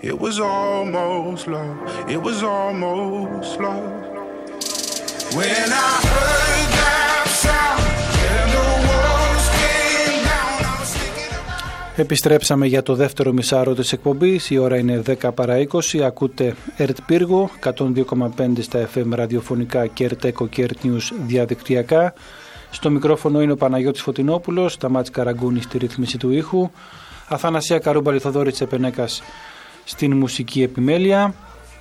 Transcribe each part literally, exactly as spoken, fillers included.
It was almost love. It was almost love. When I heard that sound and the walls came down, I was thinking. Επιστρέψαμε για το δεύτερο μισάρο της εκπομπής. Η ώρα είναι δέκα παρά είκοσι. Ακούτε ΕΡΤ Πύργο, εκατόν δύο κόμμα πέντε στα εφ εμ ραδιοφωνικά και ΕΡΤ-ΕΚΟ και ΕΡΤ News διαδικτυακά. Στο μικρόφωνο είναι ο Παναγιώτης Φωτεινόπουλος, Ταμάτης Καραγκούνη στη ρύθμιση του ήχου, Αθανασία Καρούμπαλη, Θοδόρης Τσεπενέκας στην μουσική επιμέλεια.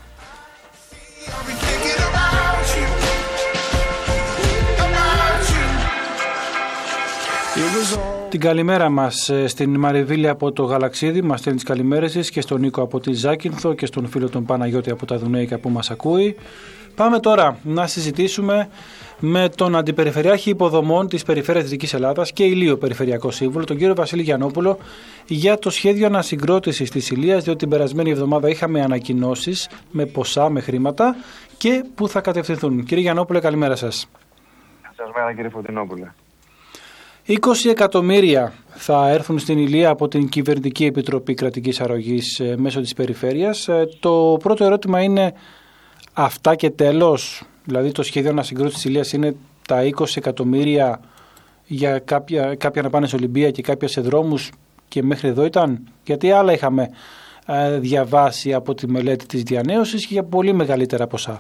Την καλημέρα μας στην Μαριβίλη από το Γαλαξίδι, μας στέλνει τις καλημέρες της, και στον Νίκο από τη Ζάκυνθο και στον φίλο τον Παναγιώτη από τα Δουνέικα που μας ακούει. Πάμε τώρα να συζητήσουμε με τον Αντιπεριφερειάρχη Υποδομών της Περιφέρειας Δυτικής Ελλάδας και Ηλίου Περιφερειακό Σύμβουλο, τον κύριο Βασίλη Γιαννόπουλο, για το σχέδιο ανασυγκρότησης της Ηλίας, διότι την περασμένη εβδομάδα είχαμε ανακοινώσεις με ποσά, με χρήματα και που θα κατευθυνθούν. Κύριε Γιαννόπουλε, καλημέρα σας. Καλημέρα κύριε Φωτεινόπουλε. είκοσι εκατομμύρια θα έρθουν στην Ηλία από την Κυβερνητική Επιτροπή Κρατικής Αρρωγής μέσω της Περιφέρειας. Το πρώτο ερώτημα είναι αυτά και τέλος, δηλαδή το σχέδιο ανασυγκρότησης της Ηλίας είναι τα είκοσι εκατομμύρια για κάποια, κάποια να πάνε σε Ολυμπία και κάποια σε δρόμους και μέχρι εδώ ήταν? Γιατί άλλα είχαμε ε, διαβάσει από τη μελέτη της διανέωσης και για πολύ μεγαλύτερα ποσά.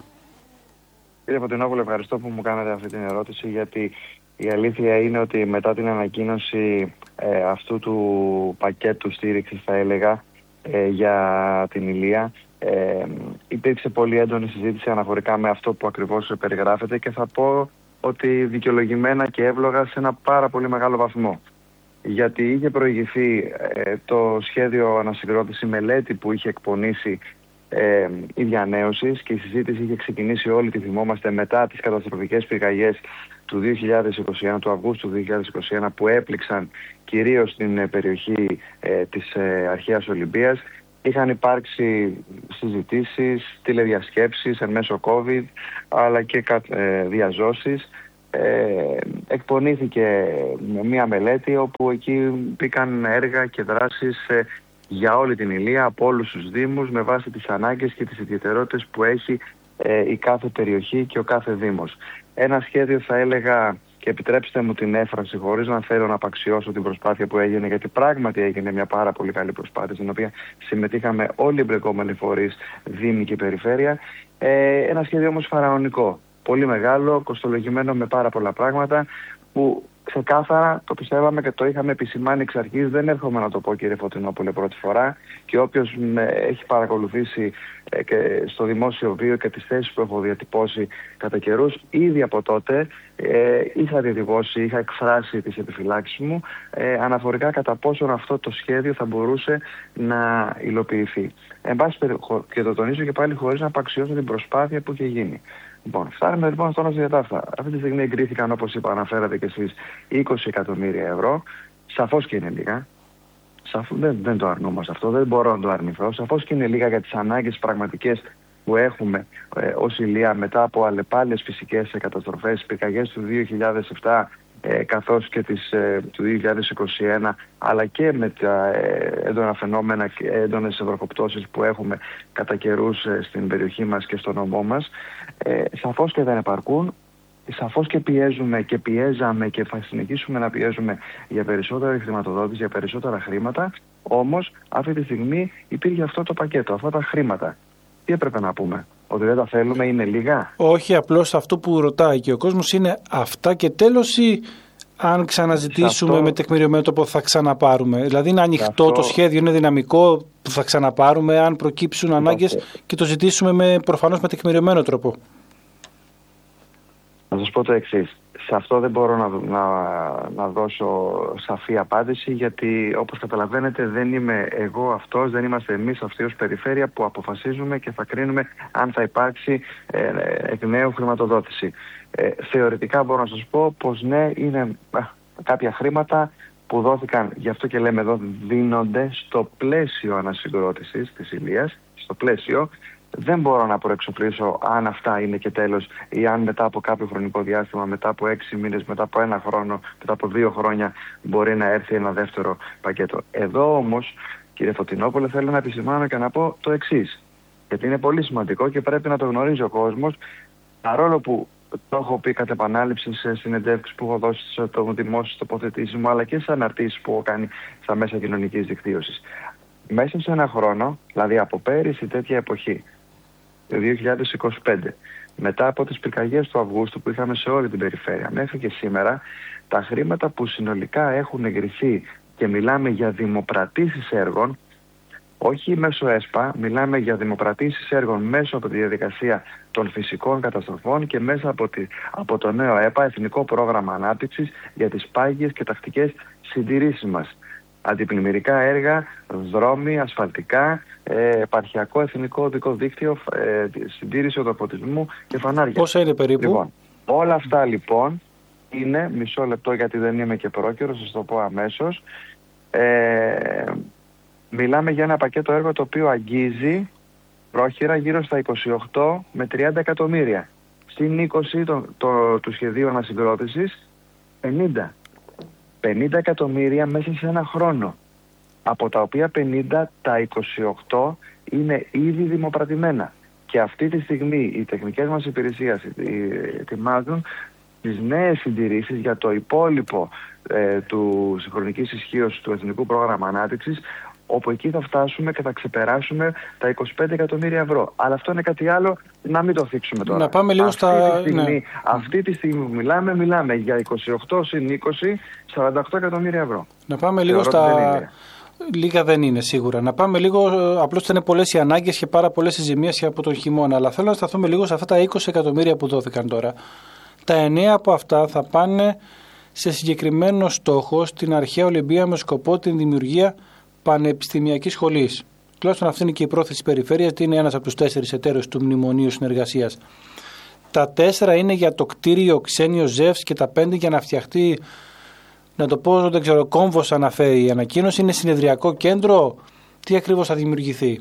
Κύριε Φωτεινόπουλε, ευχαριστώ που μου κάνατε αυτή την ερώτηση, γιατί η αλήθεια είναι ότι μετά την ανακοίνωση ε, αυτού του πακέτου στήριξης, θα έλεγα, ε, για την Ηλία, ε, υπήρξε πολύ έντονη συζήτηση αναφορικά με αυτό που ακριβώς περιγράφεται, και θα πω ότι δικαιολογημένα και εύλογα σε ένα πάρα πολύ μεγάλο βαθμό. Γιατί είχε προηγηθεί ε, το σχέδιο ανασυγκρότηση, μελέτη που είχε εκπονήσει ε, η διανέωση, και η συζήτηση είχε ξεκινήσει, όλοι τη θυμόμαστε, μετά τις καταστροφικές πυρκαγιές του δύο χιλιάδες είκοσι ένα, του Αυγούστου του δύο χιλιάδες είκοσι ένα, που έπληξαν κυρίως την περιοχή ε, της ε, αρχαίας Ολυμπίας. Είχαν υπάρξει συζητήσεις, τηλεδιασκέψεις εν μέσω COVID, αλλά και ε, διαζώσεις. Ε, εκπονήθηκε μία μελέτη όπου εκεί μπήκαν έργα και δράσεις ε, για όλη την Ηλία, από όλους τους δήμους, με βάση τις ανάγκες και τις ιδιαιτερότητες που έχει ε, η κάθε περιοχή και ο κάθε δήμος. Ένα σχέδιο, θα έλεγα, και επιτρέψτε μου την έφραση, χωρίς να θέλω να απαξιώσω την προσπάθεια που έγινε, γιατί πράγματι έγινε μια πάρα πολύ καλή προσπάθεια, στην οποία συμμετείχαμε όλοι οι εμπλεκόμενοι φορείς, δήμοι και περιφέρεια. Ε, ένα σχέδιο όμως φαραωνικό, πολύ μεγάλο, κοστολογημένο με πάρα πολλά πράγματα, που ξεκάθαρα το πιστεύαμε και το είχαμε επισημάνει εξ αρχής. Δεν έρχομαι να το πω, κύριε Φωτεινόπουλε, πρώτη φορά, και όποιος με έχει παρακολουθήσει ε, και στο δημόσιο βίο και τις θέσεις που έχω διατυπώσει κατά καιρούς, ήδη από τότε ε, είχα διατυπώσει, είχα εκφράσει τις επιφυλάξεις μου ε, αναφορικά κατά πόσον αυτό το σχέδιο θα μπορούσε να υλοποιηθεί. Εν πάση περιπτώσει, και το τονίζω και πάλι χωρίς να απαξιώσω την προσπάθεια που είχε γίνει. Λοιπόν, φτάνουμε λοιπόν στο όνομα διατάφτα. Αυτή τη στιγμή εγκρίθηκαν, όπως είπα, αναφέρατε και εσείς, είκοσι εκατομμύρια ευρώ. Σαφώς και είναι λίγα. Σαφώς, δεν, δεν το αρνούμαστε αυτό, δεν μπορώ να το αρνηθώ. Σαφώς και είναι λίγα για τις ανάγκες πραγματικές που έχουμε ε, ως Ηλία μετά από αλλεπάλληλες φυσικές καταστροφές, πυρκαγιές του δύο χιλιάδες επτά, ε, καθώς και τις, ε, του δύο χιλιάδες είκοσι ένα, αλλά και με τα ε, έντονα φαινόμενα και έντονες ευρωκοπτώσεις που έχουμε κατά καιρούς ε, στην περιοχή μας και στο νομό μας. Ε, σαφώς και δεν επαρκούν. Σαφώς και πιέζουμε και πιέζαμε και θα συνεχίσουμε να πιέζουμε για περισσότερη χρηματοδότηση, για περισσότερα χρήματα. Όμως αυτή τη στιγμή υπήρχε αυτό το πακέτο, αυτά τα χρήματα. Τι έπρεπε να πούμε? Ότι δεν τα θέλουμε, είναι λίγα? Όχι, απλώς αυτό που ρωτάει και ο κόσμος είναι αυτά και τέλος, ή αν ξαναζητήσουμε αυτό, με τεκμηριωμένο τρόπο θα ξαναπάρουμε? Δηλαδή είναι ανοιχτό αυτό, το σχέδιο, είναι δυναμικό, που θα ξαναπάρουμε αν προκύψουν ανάγκες και το ζητήσουμε με, προφανώς με τεκμηριωμένο τρόπο. Να σας πω το εξής. Σε αυτό δεν μπορώ να, να, να δώσω σαφή απάντηση, γιατί όπως καταλαβαίνετε δεν είμαι εγώ αυτός, δεν είμαστε εμείς αυτοί ως περιφέρεια που αποφασίζουμε και θα κρίνουμε αν θα υπάρξει ε, εκ νέου χρηματοδότηση. Ε, θεωρητικά μπορώ να σας πω πως ναι, είναι α, κάποια χρήματα που δόθηκαν, γι' αυτό και λέμε εδώ, δίνονται στο πλαίσιο ανασυγκρότησης της Ηλίας, στο πλαίσιο. Δεν μπορώ να προεξοφλήσω αν αυτά είναι και τέλος, ή αν μετά από κάποιο χρονικό διάστημα, μετά από έξι μήνες, μετά από ένα χρόνο, μετά από δύο χρόνια μπορεί να έρθει ένα δεύτερο πακέτο. Εδώ όμως κύριε Φωτεινόπουλε, θέλω να επισημάνω και να πω το εξής. Γιατί είναι πολύ σημαντικό και πρέπει να το γνωρίζει ο κόσμος, παρόλο που το έχω πει κατ' επανάληψη σε συνεντεύξεις που έχω δώσει στο δημόσιο τοποθετήσεις μου, αλλά και σε αναρτήσεις που έχω κάνει στα μέσα κοινωνικής δικτύωσης. Μέσα σε ένα χρόνο, δηλαδή από πέρυσι τέτοια εποχή, το δύο χιλιάδες είκοσι πέντε, μετά από τις πυρκαγιές του Αυγούστου που είχαμε σε όλη την περιφέρεια, μέχρι και σήμερα, τα χρήματα που συνολικά έχουν εγκριθεί και μιλάμε για δημοπρατήσεις έργων, όχι μέσω ΕΣΠΑ, μιλάμε για δημοπρατήσεις έργων μέσω από τη διαδικασία των φυσικών καταστροφών και μέσα από, τη, από το νέο ΕΠΑ, Εθνικό Πρόγραμμα Ανάπτυξης για τις πάγιες και τακτικές συντηρήσεις μας. Αντιπλημμυρικά έργα, δρόμοι, ασφαλτικά, ε, επαρχιακό εθνικό οδικό δίκτυο, ε, συντήρηση οδοφωτισμού και φανάρια. Πόσα είναι περίπου? Λοιπόν, όλα αυτά λοιπόν είναι, μισό λεπτό γιατί δεν είμαι και πρόκαιρος, σας το πω αμέσως, ε, μιλάμε για ένα πακέτο έργο το οποίο αγγίζει πρόχειρα γύρω στα είκοσι οκτώ με τριάντα εκατομμύρια. Στην είκοσι το, το, του σχεδίου ανασυγκρότησης πενήντα. πενήντα εκατομμύρια μέσα σε ένα χρόνο. Από τα οποία πενήντα, τα είκοσι οκτώ είναι ήδη δημοπρατημένα. Και αυτή τη στιγμή οι τεχνικές μας υπηρεσίες ετοιμάζουν τις νέες συντηρήσεις για το υπόλοιπο ε, του συγχρονικής ισχύως του Εθνικού Πρόγραμμα Ανάπτυξης, όπου εκεί θα φτάσουμε και θα ξεπεράσουμε τα είκοσι πέντε εκατομμύρια ευρώ. Αλλά αυτό είναι κάτι άλλο, να μην το θίξουμε τώρα. Να πάμε λίγο αυτή στα... Τη στιγμή, ναι. Αυτή τη στιγμή που μιλάμε, μιλάμε για είκοσι οκτώ συν είκοσι, σαράντα οκτώ εκατομμύρια ευρώ. Να πάμε λίγο στα... Δεν Λίγα δεν είναι σίγουρα. Να πάμε λίγο, απλώς ήταν πολλές οι ανάγκες και πάρα πολλές οι ζημίες από τον χειμώνα. Αλλά θέλω να σταθούμε λίγο σε αυτά τα είκοσι εκατομμύρια που δόθηκαν τώρα. Τα εννέα από αυτά θα πάνε σε συγκεκριμένο στόχο στην αρχαία Ολυμπία με σκοπό την δημιουργία πανεπιστημιακής σχολής. Τουλάχιστον αυτή είναι και η πρόθεση της περιφέρειας, ότι είναι ένας από τους τέσσερις εταίρους του Μνημονίου Συνεργασίας. Τα τέσσερα είναι για το κτίριο Ξένιο Ζεύς και τα πέντε για να φτιαχτεί, να το πω, δεν ξέρω, κόμβος αναφέρει η ανακοίνωση, είναι συνεδριακό κέντρο. Τι ακριβώς θα δημιουργηθεί?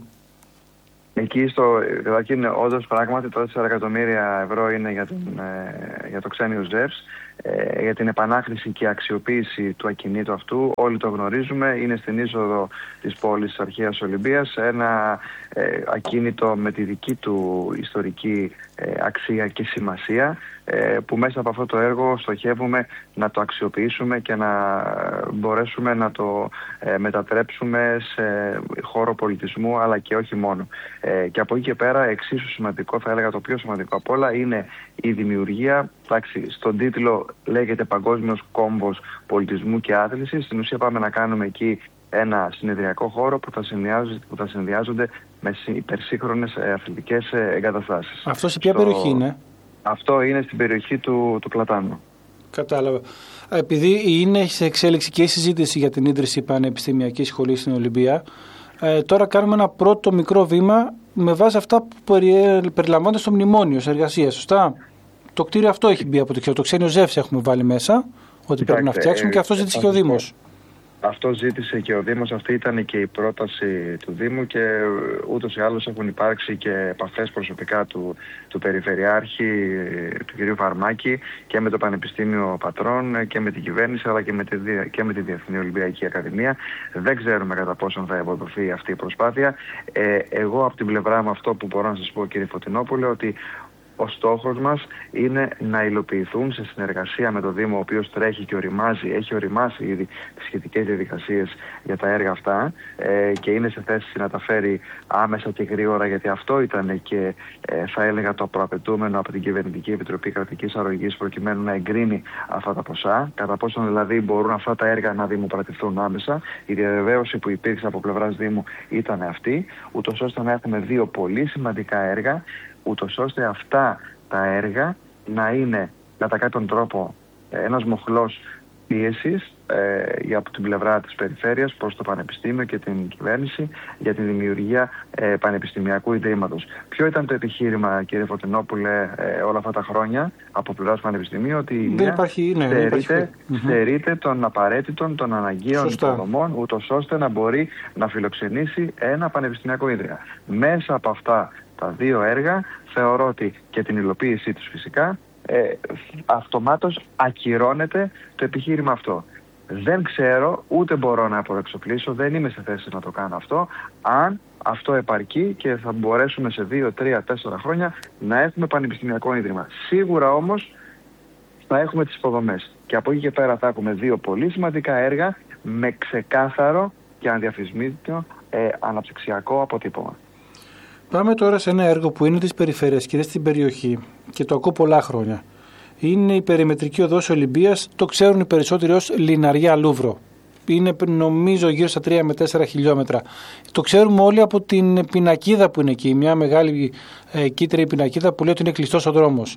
Εκεί στο, δηλαδή είναι όντως πράγματι το τέσσερα εκατομμύρια ευρώ είναι για, τον, ε, για το Ξένιο Ζεύς, ε, για την επανάχρηση και αξιοποίηση του ακινήτου αυτού. Όλοι το γνωρίζουμε, είναι στην είσοδο της πόλης της αρχαίας Ολυμπίας, ένα ε, ακίνητο με τη δική του ιστορική ε, αξία και σημασία, ε, που μέσα από αυτό το έργο στοχεύουμε να το αξιοποιήσουμε και να μπορέσουμε να το ε, μετατρέψουμε σε χώρο πολιτισμού, αλλά και όχι μόνο. Ε, και από εκεί και πέρα, εξίσου σημαντικό, θα έλεγα το πιο σημαντικό απ' όλα, είναι η δημιουργία, εντάξει, στον τίτλο λέγεται Παγκόσμιος Κόμβος Πολιτισμού και Άθλησης. Στην ουσία πάμε να κάνουμε εκεί ένα συνεδριακό χώρο που θα, που θα συνδυάζονται με υπερσύγχρονες αθλητικές εγκαταστάσεις. Αυτό σε ποια Στο... περιοχή είναι? Αυτό είναι στην περιοχή του, του Πλατάνου. Κατάλαβα. Επειδή είναι σε εξέλιξη και η συζήτηση για την ίδρυση πανεπιστημιακής σχολής στην Ολυμπία, ε, τώρα κάνουμε ένα πρώτο μικρό βήμα με βάση αυτά που περι, περιλαμβάνονται στο μνημόνιο σε εργασία, σωστά? Το κτίριο αυτό έχει μπει από το ξέρω. Το Ξένιο Ζεύς έχουμε βάλει μέσα, ότι Κοιτάξτε, πρέπει να φτιάξουμε, και αυτό ζήτησε ε, και ο Δήμος. Αυτό ζήτησε και ο Δήμος, αυτή ήταν και η πρόταση του Δήμου και ούτως ή άλλως έχουν υπάρξει και επαφές προσωπικά του, του Περιφερειάρχη, του κ. Βαρμάκη, και με το Πανεπιστήμιο Πατρών και με την κυβέρνηση, αλλά και με τη, και με τη Διεθνή Ολυμπιακή Ακαδημία. Δεν ξέρουμε κατά πόσον θα ευοδοθεί αυτή η προσπάθεια. Ε, εγώ από την πλευρά μου αυτό που μπορώ να σας πω, κ. Φωτεινόπουλε, ότι ο στόχος μας είναι να υλοποιηθούν σε συνεργασία με το Δήμο, ο οποίος τρέχει και οριμάζει, έχει οριμάσει ήδη τις σχετικές διαδικασίες για τα έργα αυτά ε, και είναι σε θέση να τα φέρει άμεσα και γρήγορα, γιατί αυτό ήταν και ε, θα έλεγα το προαπαιτούμενο από την Κυβερνητική Επιτροπή Κρατικής Αρρωγής, προκειμένου να εγκρίνει αυτά τα ποσά. Κατά πόσον δηλαδή μπορούν αυτά τα έργα να δημοπρατηθούν άμεσα. Η διαβεβαίωση που υπήρξε από πλευράς Δήμου ήταν αυτή, ούτως ώστε να έχουμε δύο πολύ σημαντικά έργα, ούτως ώστε αυτά τα έργα να είναι κατά κάποιον τρόπο ένας μοχλός πίεσης ε, για από την πλευρά της περιφέρειας προς το Πανεπιστήμιο και την κυβέρνηση για τη δημιουργία ε, πανεπιστημιακού ιδρύματος. Ποιο ήταν το επιχείρημα, κύριε Φωτεινόπουλε, ε, όλα αυτά τα χρόνια από πλευράς του Πανεπιστημίου? Ότι η δεν υπάρχει, ναι, στερείται, στερείται των απαραίτητων, των αναγκαίων υποδομών, ούτως ώστε να μπορεί να φιλοξενήσει ένα πανεπιστημιακό ίδρυμα. Μέσα από αυτά τα δύο έργα θεωρώ ότι και την υλοποίησή τους φυσικά ε, αυτομάτως ακυρώνεται το επιχείρημα αυτό. Δεν ξέρω, ούτε μπορώ να προεξοπλίσω, δεν είμαι σε θέση να το κάνω αυτό, αν αυτό επαρκεί και θα μπορέσουμε σε δύο, τρία, τέσσερα χρόνια να έχουμε πανεπιστημιακό ίδρυμα. Σίγουρα όμως θα έχουμε τις υποδομές. Και από εκεί και πέρα θα έχουμε δύο πολύ σημαντικά έργα με ξεκάθαρο και ανδιαφυσμίτητο ε, αναψυξιακό αποτύπωμα. Πάμε τώρα σε ένα έργο που είναι της περιφέρειας και είναι στην περιοχή και το ακούω πολλά χρόνια. Είναι η περιμετρική οδός Ολυμπίας, το ξέρουν οι περισσότεροι ως Λιναριά Λούβρο. Είναι νομίζω γύρω στα τρία με τέσσερα χιλιόμετρα. Το ξέρουμε όλοι από την πινακίδα που είναι εκεί, μια μεγάλη ε, κίτρινη πινακίδα που λέει ότι είναι κλειστός ο δρόμος.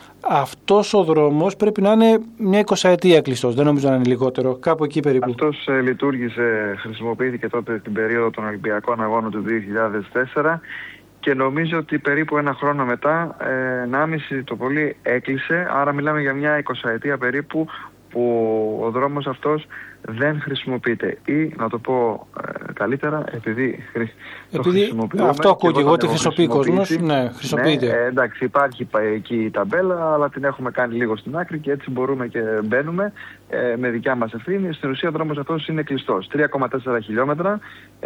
Αυτός ο δρόμος πρέπει να είναι μια εικοσαετία κλειστός, δεν νομίζω να είναι λιγότερο, κάπου εκεί περίπου. Αυτός ε, λειτουργήσε, χρησιμοποιήθηκε τότε την περίοδο των Ολυμπιακών Αγώνων του δύο χιλιάδες τέσσερα και νομίζω ότι περίπου ένα χρόνο μετά, ε, ενάμιση το πολύ έκλεισε, άρα μιλάμε για μια εικοσαετία περίπου που ο δρόμος αυτός δεν χρησιμοποιείται ή, να το πω ε, καλύτερα, επειδή, το επειδή χρησιμοποιούμε. Αυτό ακούω και εγώ ότι χρησιμοποιεί ο κόσμος. Ναι, χρησιμοποιείται. Ναι, ε, εντάξει, υπάρχει εκεί η ταμπέλα, αλλά την έχουμε κάνει λίγο στην άκρη και έτσι μπορούμε και μπαίνουμε ε, με δικιά μας ευθύνη. Στην ουσία ο δρόμος αυτός είναι κλειστός. τρία κόμμα τέσσερα χιλιόμετρα.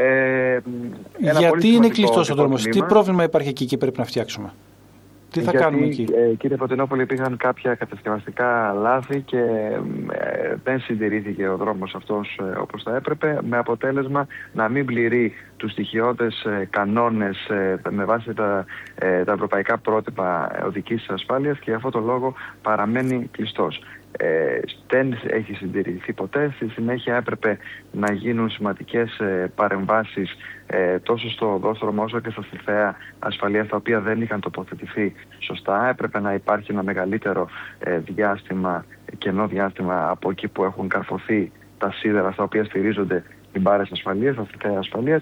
Ε, Γιατί είναι κλειστός ο δρόμος, τι πρόβλημα υπάρχει εκεί και πρέπει να φτιάξουμε? Τι θα Γιατί, κάνουμε εκεί? Ε, κύριε Φωτεινόπουλε, υπήρχαν κάποια κατασκευαστικά λάθη και ε, δεν συντηρήθηκε ο δρόμος αυτός ε, όπως θα έπρεπε, με αποτέλεσμα να μην πληρεί τους στοιχειώδες ε, κανόνες ε, με βάση τα, ε, τα ευρωπαϊκά πρότυπα οδικής ασφάλειας και για αυτόν τον λόγο παραμένει κλειστός. Ε, δεν έχει συντηρηθεί ποτέ. Στη συνέχεια έπρεπε να γίνουν σημαντικές ε, παρεμβάσεις ε, τόσο στο οδόστρωμο όσο και στα στιφαία ασφαλείας, τα οποία δεν είχαν τοποθετηθεί σωστά. Έπρεπε να υπάρχει ένα μεγαλύτερο ε, διάστημα, κενό διάστημα από εκεί που έχουν καρφωθεί τα σίδερα στα οποία στηρίζονται οι μπάρες ασφαλείας, τα στιφαία ασφαλείας.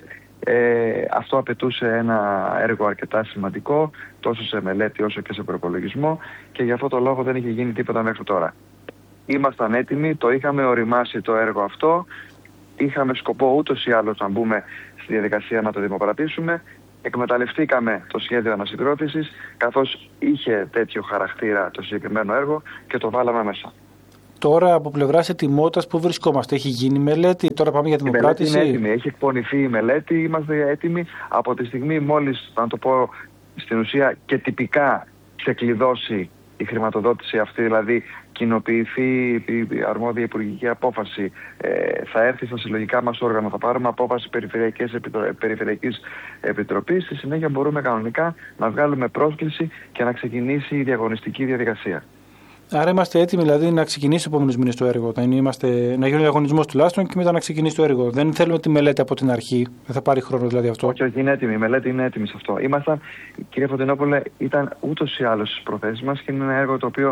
Ε, αυτό απαιτούσε ένα έργο αρκετά σημαντικό, τόσο σε μελέτη όσο και σε προπολογισμό, και γι' αυτό το λόγο δεν είχε γίνει τίποτα μέχρι τώρα. Ήμασταν έτοιμοι, το είχαμε οριμάσει το έργο αυτό, είχαμε σκοπό ούτως ή άλλως να μπούμε στη διαδικασία να το δημοπρατήσουμε. Εκμεταλλευτήκαμε το σχέδιο ανασυγκρότησης, καθώς είχε τέτοιο χαρακτήρα το συγκεκριμένο έργο, και το βάλαμε μέσα. Τώρα από πλευράς ετοιμότητας που βρισκόμαστε, έχει γίνει μελέτη, τώρα πάμε για δημοπράτηση? Η μελέτη είναι έτοιμη, έχει εκπονηθεί η μελέτη, είμαστε έτοιμοι από τη στιγμή μόλις, να το πω στην ουσία και τυπικά, ξεκλειδώσει η χρηματοδότηση αυτή, δηλαδή κοινοποιηθεί η αρμόδια υπουργική απόφαση, ε, θα έρθει στα συλλογικά μας όργανα, θα πάρουμε απόφαση περιφερειακής, επιτρο... περιφερειακής επιτροπής, στη συνέχεια μπορούμε κανονικά να βγάλουμε πρόσκληση και να ξεκινήσει η διαγωνιστική διαδικασία. Άρα είμαστε έτοιμοι δηλαδή να ξεκινήσει ο επόμενος μήνες το έργο, να, είμαστε, να γίνει ο διαγωνισμός τουλάχιστον και μετά να ξεκινήσει το έργο. Δεν θέλουμε τη μελέτη από την αρχή, δεν θα πάρει χρόνο δηλαδή αυτό. Όχι, όχι, είναι έτοιμη. Η μελέτη είναι έτοιμη σε αυτό. Ήμασταν, κύριε Φωτεινόπουλε, ήταν ούτως ή άλλως στις προθέσεις μας και είναι ένα έργο το οποίο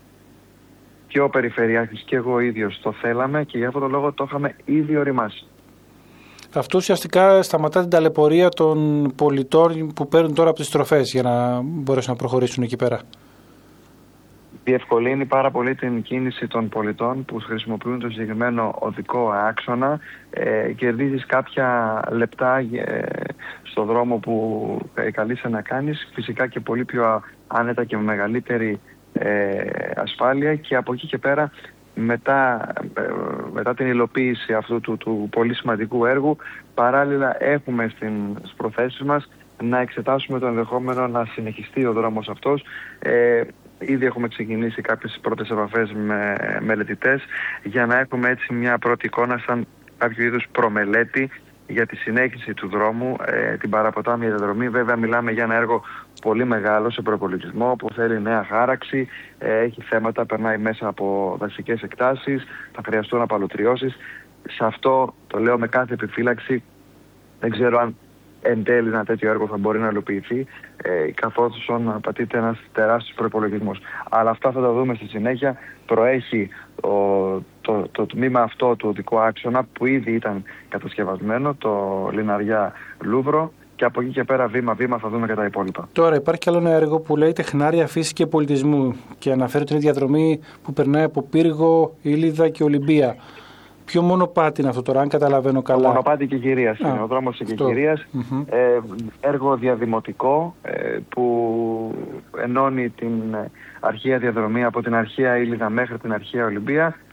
και ο Περιφερειάρχης και εγώ ίδιος το θέλαμε και για αυτόν τον λόγο το είχαμε ήδη οριμάσει. Αυτό ουσιαστικά σταματά την ταλαιπωρία των πολιτών που παίρνουν τώρα από τις τροφές για να μπορέσουν να προχωρήσουν εκεί πέρα. Διευκολύνει πάρα πολύ την κίνηση των πολιτών που χρησιμοποιούν το συγκεκριμένο οδικό άξονα. Ε, κερδίζεις κάποια λεπτά ε, στο δρόμο που ε, καλείσαι να κάνεις, φυσικά και πολύ πιο άνετα και με μεγαλύτερη ε, ασφάλεια, και από εκεί και πέρα μετά, ε, μετά την υλοποίηση αυτού του, του πολύ σημαντικού έργου, παράλληλα έχουμε στην, στις προθέσεις μας να εξετάσουμε το ενδεχόμενο να συνεχιστεί ο δρόμος αυτός. Ε, Ήδη έχουμε ξεκινήσει κάποιες πρώτες επαφές με μελετητές για να έχουμε έτσι μια πρώτη εικόνα σαν κάποιο είδους προμελέτη για τη συνέχιση του δρόμου, ε, την παραποτάμια διαδρομή. Βέβαια μιλάμε για ένα έργο πολύ μεγάλο σε προπολογισμό που θέλει νέα χάραξη, ε, έχει θέματα, περνάει μέσα από δασικές εκτάσεις, θα χρειαστούν απαλωτριώσεις. Σε αυτό το λέω με κάθε επιφύλαξη, δεν ξέρω αν εν τέλει ένα τέτοιο έργο θα μπορεί να υλοποιηθεί, ε, καθώς απαιτείται ένας τεράστιος προϋπολογισμός. Αλλά αυτά θα τα δούμε στη συνέχεια. Προέχει ο, το, το τμήμα αυτό του οδικού άξονα που ήδη ήταν κατασκευασμένο, το Λιναριά Λούβρο, και από εκεί και πέρα βήμα-βήμα θα δούμε και τα υπόλοιπα. Τώρα υπάρχει κι άλλο ένα έργο που λέγεται Χνάρια Φύσης και Πολιτισμού και αναφέρει την διαδρομή που περνάει από Πύργο, Ήλιδα και Ολυμπία. Ποιο μονοπάτι είναι αυτό τώρα, αν καταλαβαίνω καλά? Το μονοπάτι Κεχηρίας είναι, ο δρόμος της Κεχηρίας. Mm-hmm. Ε, έργο διαδημοτικό ε, που ενώνει την αρχαία διαδρομή από την αρχαία Ήλιδα μέχρι την αρχαία Ολυμπία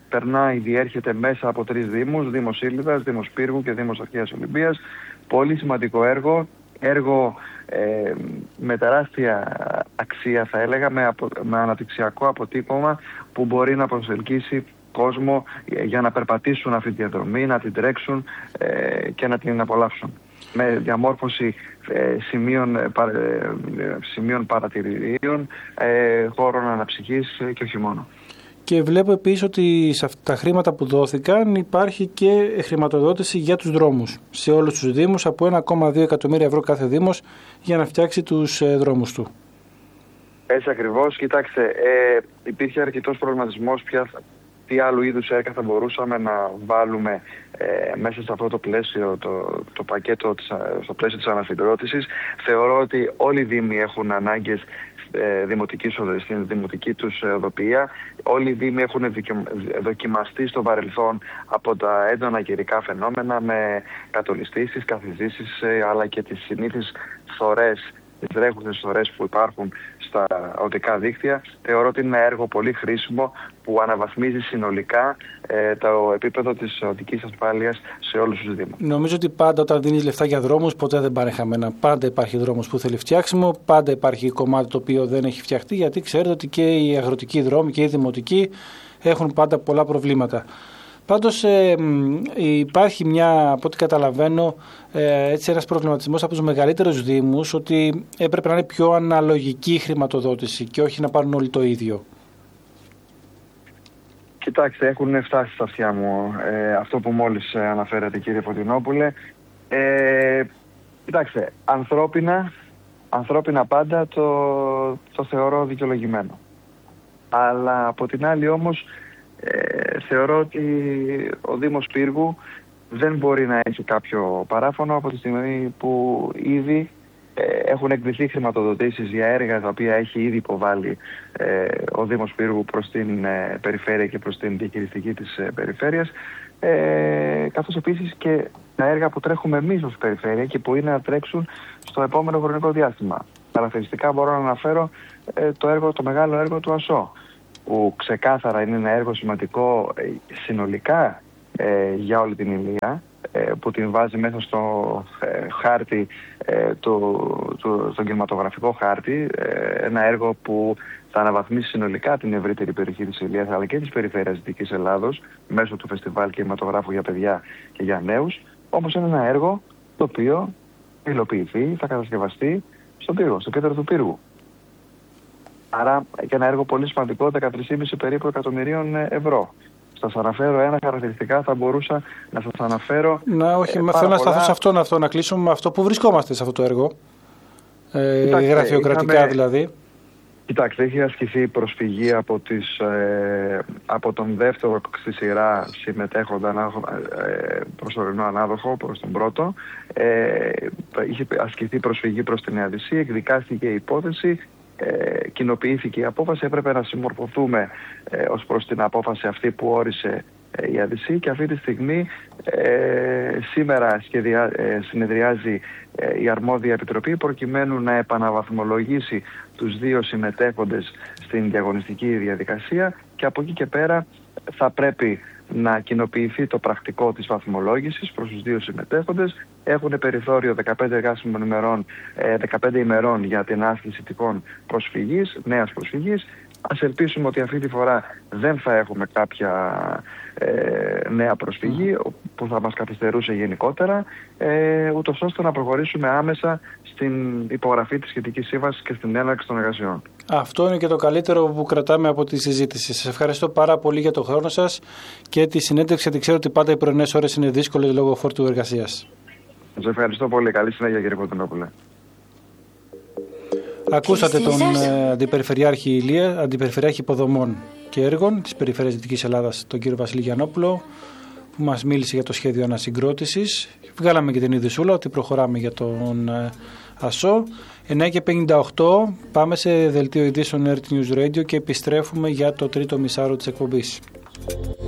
περνάει, διέρχεται μέσα από τρεις δήμους, Δήμος Ήλιδας, Δήμος Πύργου και Δήμος Αρχαίας Ολυμπίας. Πολύ σημαντικό έργο, έργο ε, με τεράστια αξία θα έλεγα, με, απο, με αναπτυξιακό αποτύπωμα που μπορεί να προσελκύσει κόσμο για να περπατήσουν αυτή τη διαδρομή, να την τρέξουν ε, και να την απολαύσουν. Με διαμόρφωση ε, σημείων, ε, πα, ε, σημείων παρατηρητήριων, ε, χώρων αναψυχής ε, και όχι μόνο. Και βλέπω επίσης ότι σε αυτά τα χρήματα που δόθηκαν υπάρχει και χρηματοδότηση για τους δρόμους σε όλους τους δήμους, από ένα κόμμα δύο εκατομμύρια ευρώ κάθε δήμος για να φτιάξει τους ε, δρόμους του. Έτσι ακριβώς. Κοιτάξτε, ε, υπήρχε αρκετός προβληματισμός πια τι άλλου είδους έργα θα μπορούσαμε να βάλουμε ε, μέσα σε αυτό το πλαίσιο, το, το πακέτο, της, στο πλαίσιο της ανασυγκρότησης. Θεωρώ ότι όλοι οι δήμοι έχουν ανάγκες ε, δημοτικής, στην δημοτική τους οδοποιία. Όλοι οι δήμοι έχουν δοκιμαστεί στο παρελθόν από τα έντονα καιρικά φαινόμενα με κατολιστήσεις, καθιζήσεις, ε, αλλά και τις συνήθεις θωρές, τις τρέχουσες θωρές που υπάρχουν στα οδικά δίκτυα. Θεωρώ ότι είναι ένα έργο πολύ χρήσιμο που αναβαθμίζει συνολικά ε, το επίπεδο της οδικής ασφάλειας σε όλους τους δήμους. Νομίζω ότι πάντα όταν δίνεις λεφτά για δρόμους ποτέ δεν πάνε χαμένα. Πάντα υπάρχει δρόμος που θέλει φτιάξιμο, πάντα υπάρχει κομμάτι το οποίο δεν έχει φτιαχτεί, γιατί ξέρετε ότι και οι αγροτικοί δρόμοι και οι δημοτικοί έχουν πάντα πολλά προβλήματα. Πάντως ε, υπάρχει μια, από ό,τι καταλαβαίνω, ε, έτσι ένας προβληματισμός από τους μεγαλύτερους δήμους ότι έπρεπε να είναι πιο αναλογική η χρηματοδότηση και όχι να πάρουν όλοι το ίδιο. Κοιτάξτε, έχουν φτάσει στα αυτιά μου ε, αυτό που μόλις αναφέρατε, κύριε Φωτεινόπουλε. Ε, κοιτάξτε, ανθρώπινα, ανθρώπινα πάντα το, το θεωρώ δικαιολογημένο. Αλλά από την άλλη όμως Ε, θεωρώ ότι ο Δήμος Πύργου δεν μπορεί να έχει κάποιο παράφωνο από τη στιγμή που ήδη ε, έχουν εκδηθεί χρηματοδοτήσεις για έργα τα οποία έχει ήδη υποβάλει ε, ο Δήμος Πύργου προς την ε, περιφέρεια και προς την διαχειριστική της ε, περιφέρειας, ε, καθώς επίσης και τα έργα που τρέχουμε εμείς ως περιφέρεια και που είναι να τρέξουν στο επόμενο χρονικό διάστημα. Χαρακτηριστικά μπορώ να αναφέρω ε, το, έργο, το μεγάλο έργο του ΑΣΟ, που ξεκάθαρα είναι ένα έργο σημαντικό ε, συνολικά ε, για όλη την Ηλία, ε, που την βάζει μέσα στο ε, χάρτη, ε, το, το, στον κινηματογραφικό χάρτη, ε, ένα έργο που θα αναβαθμίσει συνολικά την ευρύτερη περιοχή της Ηλίας αλλά και της περιφέρειας Δυτικής Ελλάδος μέσω του φεστιβάλ κινηματογράφου για παιδιά και για νέους. Όμως είναι ένα έργο το οποίο θα υλοποιηθεί, θα κατασκευαστεί στον Πύργο, στο κέντρο του Πύργου. Άρα και ένα έργο πολύ σημαντικό, δεκατρία κόμμα πέντε περίπου εκατομμυρίων ευρώ. Σας αναφέρω ένα χαρακτηριστικά, θα μπορούσα να σας αναφέρω. Να, όχι, ε, θέλω να σταθώ σε αυτό, αυτό, να κλείσουμε με αυτό που βρισκόμαστε σε αυτό το έργο. Ε, Κοιτάξτε, γραφειοκρατικά είχαμε, δηλαδή. Κοιτάξτε, έχει ασκηθεί προσφυγή από, τις, ε, από τον δεύτερο στη σειρά συμμετέχοντα ε, προσωρινό ανάδοχο προς τον πρώτο. Ε, είχε ασκηθεί προσφυγή προς την ΕΑΔΙΣΗ, εκδικάστηκε η υπόθεση. Ε, κοινοποιήθηκε η απόφαση, έπρεπε να συμμορφωθούμε ε, ως προς την απόφαση αυτή που όρισε ε, η ΑΔΙΣΗ και αυτή τη στιγμή ε, σήμερα σχεδια, ε, συνεδριάζει ε, η αρμόδια επιτροπή προκειμένου να επαναβαθμολογήσει τους δύο συμμετέχοντες στην διαγωνιστική διαδικασία και από εκεί και πέρα θα πρέπει να κοινοποιηθεί το πρακτικό της βαθμολόγησης προς τους δύο συμμετέχοντες. Έχουν περιθώριο δεκαπέντε εργάσιμων ημερών, δεκαπέντε ημερών για την άσκηση τυχόν προσφυγής, νέας προσφυγής. Ας ελπίσουμε ότι αυτή τη φορά δεν θα έχουμε κάποια ε, νέα προσφυγή που θα μας καθυστερούσε γενικότερα, ε, ούτως ώστε να προχωρήσουμε άμεσα στην υπογραφή της σχετικής σύμβασης και στην έναρξη των εργασιών. Αυτό είναι και το καλύτερο που κρατάμε από τη συζήτηση. Σας ευχαριστώ πάρα πολύ για τον χρόνο σας και τη συνέντευξη, γιατί ξέρω ότι πάντα οι πρωινές ώρες είναι δύσκολες λόγω φόρτου εργασίας. Σας ευχαριστώ πολύ. Καλή συνέχεια, κύριε Κοντινόπουλε. Ακούσατε τον ε, Αντιπεριφερειάρχη Ηλία, Αντιπεριφερειάρχη Υποδομών και Έργων της Περιφέρειας Δυτικής Ελλάδας, τον κύριο Βασίλη Γιαννόπουλο, που μας μίλησε για το σχέδιο ανασυγκρότησης. Βγάλαμε και την ειδησούλα ότι προχωράμε για τον ε, ΑΣΟ. εννιά και πενήντα οκτώ, πάμε σε δελτίο ειδήσεων Earth News Radio και επιστρέφουμε για το τρίτο μισάρο της εκπομπής.